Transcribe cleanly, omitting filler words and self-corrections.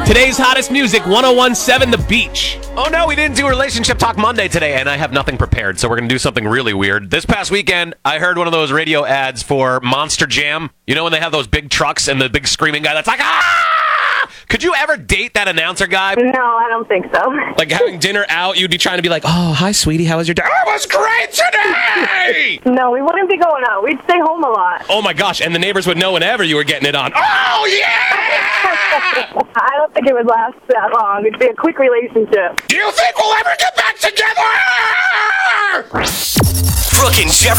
Today's hottest music, 101.7 The Beach. Oh no, we didn't do Relationship Talk Monday today, and I have nothing prepared, so we're going to do something really weird. This past weekend, I heard one of those radio ads for Monster Jam. You know when they have those big trucks and the big screaming guy that's like, ah! Could you ever date that announcer guy? No, I don't think so. Like having dinner out, you'd be trying to be like, oh, hi, sweetie, how was your day? Oh, it was great today! No, we wouldn't be going out. We'd stay home a lot. Oh my gosh, and the neighbors would know whenever you were getting it on. Oh, yeah! I don't think it would last that long. It'd be a quick relationship. Do you think we'll ever get back together? Brooke and Jeffrey.